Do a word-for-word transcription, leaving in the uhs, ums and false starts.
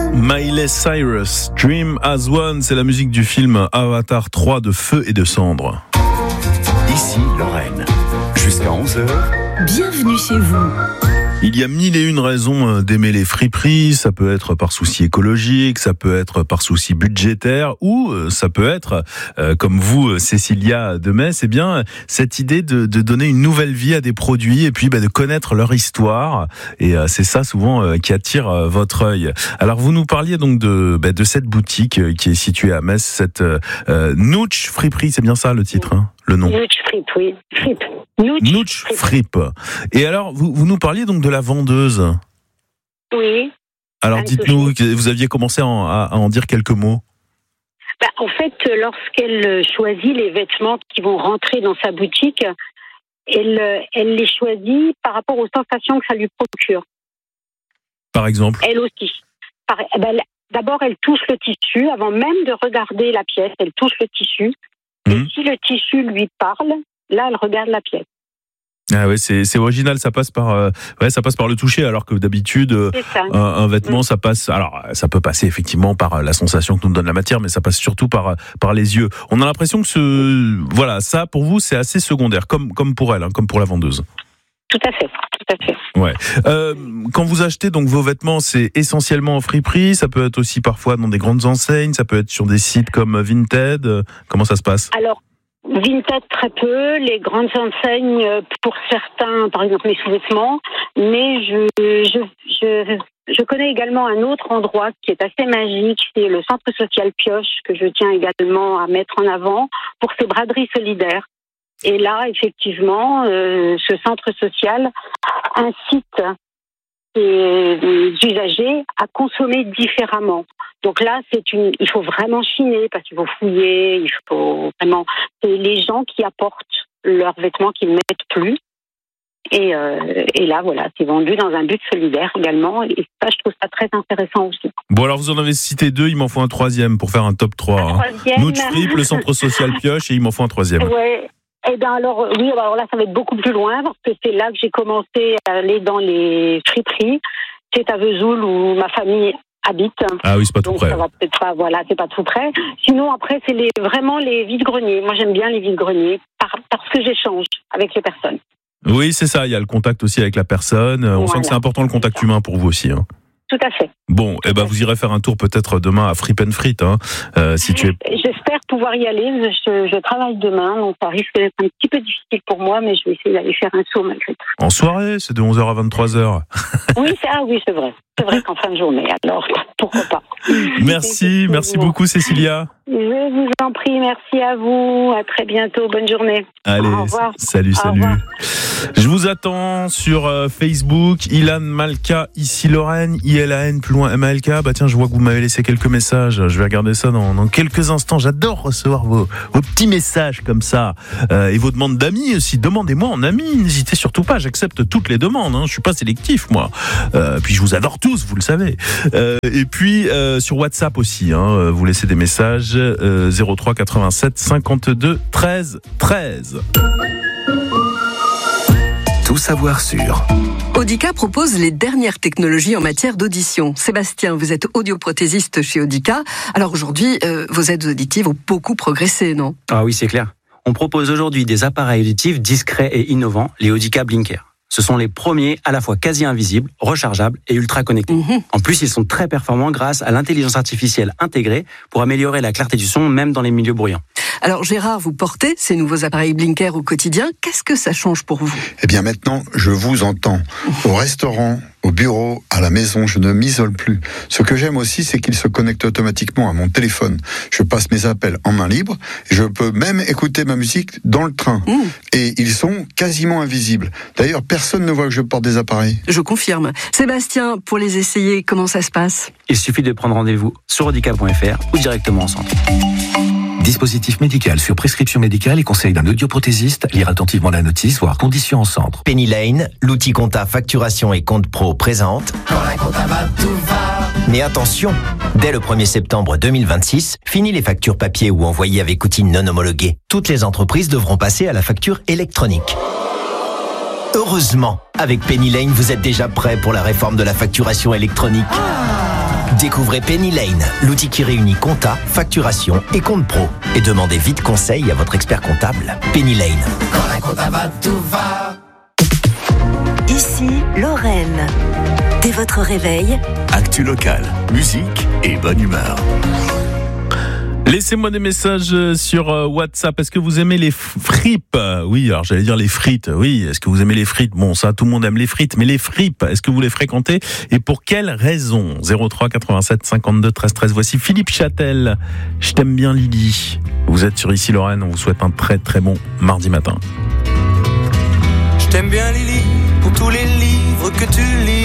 Miley Cyrus, Dream as One, c'est la musique du film Avatar trois de Feu et de Cendres. Ici Lorraine, jusqu'à onze heures. Bienvenue chez vous. Il y a mille et une raisons d'aimer les friperies. Ça peut être par souci écologique, ça peut être par souci budgétaire, ou ça peut être, euh, comme vous, Cécilia de Metz, eh bien, cette idée de, de donner une nouvelle vie à des produits et puis bah, de connaître leur histoire. Et euh, c'est ça souvent euh, qui attire euh, votre œil. Alors, vous nous parliez donc de, bah, de cette boutique euh, qui est située à Metz, cette euh, Nooch Friperie, c'est bien ça le titre, hein, le nom. Nooch Fripe, oui. Fripe. Nooch, Nooch Fripe. Et alors, vous, vous nous parliez donc de la vendeuse. Oui. Alors, Anne dites-nous, Sophie. vous aviez commencé à en, à en dire quelques mots. Bah, en fait, lorsqu'elle choisit les vêtements qui vont rentrer dans sa boutique, elle, elle les choisit par rapport aux sensations que ça lui procure. Par exemple. Elle aussi. Par, ben, d'abord, elle touche le tissu. Avant même de regarder la pièce, elle touche le tissu. Mmh. Et si le tissu lui parle, là, elle regarde la pièce. Ah ouais, c'est, c'est original, ça passe par, euh, ouais, ça passe par le toucher, alors que d'habitude, euh, un, un vêtement, mmh. ça passe, alors, ça peut passer effectivement par la sensation que nous donne la matière, mais ça passe surtout par, par les yeux. On a l'impression que ce, voilà, ça, pour vous, c'est assez secondaire, comme, comme pour elle, hein, comme pour la vendeuse. Tout à fait, tout à fait. Ouais. Euh, quand vous achetez donc vos vêtements, c'est essentiellement en friperie, ça peut être aussi parfois dans des grandes enseignes, ça peut être sur des sites comme Vinted. Comment ça se passe? Alors, Vinted très peu, les grandes enseignes pour certains, par exemple les sous-vêtements, mais je, je, je, je connais également un autre endroit qui est assez magique, c'est le centre social Pioche, que je tiens également à mettre en avant pour ses braderies solidaires. Et là, effectivement, euh, ce centre social incite les usagers à consommer différemment. Donc là, c'est une, il faut vraiment chiner parce qu'il faut fouiller, il faut vraiment. C'est les gens qui apportent leurs vêtements qu'ils ne mettent plus. Et, euh, et là, voilà, c'est vendu dans un but solidaire également. Et ça, je trouve ça très intéressant aussi. Bon, alors vous en avez cité deux, il m'en faut un troisième pour faire un top trois. Un troisième. Hein. Nooch Fripe, le centre social Pioche, et il m'en faut un troisième. Ouais. Eh bien alors, oui, alors là, ça va être beaucoup plus loin parce que c'est là que j'ai commencé à aller dans les friperies. C'est à Vesoul où ma famille habite. Ah oui, c'est pas tout donc près. Ça va peut-être pas, voilà, c'est pas tout près. Sinon, après, c'est les, vraiment les vides-greniers. Moi, j'aime bien les vides-greniers par, parce que j'échange avec les personnes. Oui, c'est ça. Il y a le contact aussi avec la personne. On voilà. sent que c'est important le contact humain pour vous aussi. Hein. Tout à fait. Bon, eh ben vous irez faire un tour peut-être demain à Fripe and Frites, hein, euh, si tu es. J'espère pouvoir y aller. Je, je travaille demain, donc ça risque d'être un petit peu difficile pour moi, mais je vais essayer d'aller faire un saut malgré tout. En soirée, c'est de onze heures à vingt-trois heures. Oui, c'est, ah oui, c'est vrai. C'est vrai qu'en fin de journée, alors pourquoi pas. Merci, merci beaucoup Cécilia. Je vous en prie, merci à vous. À très bientôt. Bonne journée. Allez, au revoir. salut, Au salut. revoir. Je vous attends sur euh, Facebook, Ilan Malka, ici Lorraine, I L A N, plus loin M A L K. Bah tiens, je vois que vous m'avez laissé quelques messages. Je vais regarder ça dans, dans quelques instants. J'adore recevoir vos, vos petits messages comme ça. Euh, et vos demandes d'amis aussi. Demandez-moi en ami, n'hésitez surtout pas. J'accepte toutes les demandes. Hein. Je suis pas sélectif, moi. Euh, puis je vous adore tous, vous le savez. Euh, et puis euh, sur WhatsApp aussi, hein, vous laissez des messages. Euh, zéro trois quatre-vingt-sept cinquante-deux treize treize. Tout savoir sur Audica propose les dernières technologies en matière d'audition. Sébastien, vous êtes audioprothésiste chez Audica. Alors aujourd'hui, euh, vos aides auditives ont beaucoup progressé, non? Ah oui, c'est clair. On propose aujourd'hui des appareils auditifs discrets et innovants, les Audica Blinker. Ce sont les premiers à la fois quasi invisibles, rechargeables et ultra connectés. Mmh. En plus, ils sont très performants grâce à l'intelligence artificielle intégrée pour améliorer la clarté du son même dans les milieux bruyants. Alors Gérard, vous portez ces nouveaux appareils Blinker au quotidien. Qu'est-ce que ça change pour vous? Eh bien maintenant, je vous entends. Au restaurant, au bureau, à la maison, je ne m'isole plus. Ce que j'aime aussi, c'est qu'il se connecte automatiquement à mon téléphone. Je passe mes appels en main libre. Et je peux même écouter ma musique dans le train. Mmh. Et ils sont quasiment invisibles. D'ailleurs, personne ne voit que je porte des appareils. Je confirme. Sébastien, pour les essayer, comment ça se passe? Il suffit de prendre rendez-vous sur audica point f r ou directement en centre. Dispositif médical sur prescription médicale et conseil d'un audioprothésiste. Lire attentivement la notice, voire conditions en centre. Penny Lane, l'outil compta facturation et compte pro présente. Quand la compta va, tout va. Mais attention, dès le premier septembre deux mille vingt-six, fini les factures papier ou envoyées avec outils non homologués. Toutes les entreprises devront passer à la facture électronique. Heureusement, avec Penny Lane, vous êtes déjà prêt pour la réforme de la facturation électronique. Découvrez Penny Lane, l'outil qui réunit compta, facturation et compte pro. Et demandez vite conseil à votre expert comptable. Penny Lane. Quand la compta va, tout va. Ici, Lorraine. Dès votre réveil, actu locale, musique et bonne humeur. Laissez-moi des messages sur WhatsApp. Est-ce que vous aimez les fripes ? Oui, alors j'allais dire les frites. Oui, est-ce que vous aimez les frites ? Bon, ça, tout le monde aime les frites. Mais les fripes, est-ce que vous les fréquentez ? Et pour quelles raisons ? zéro trois quatre-vingt-sept cinquante-deux treize treize. Voici Philippe Châtel. Je t'aime bien, Lily. Vous êtes sur Ici Lorraine. On vous souhaite un très très bon mardi matin. Je t'aime bien, Lily, pour tous les livres que tu lis.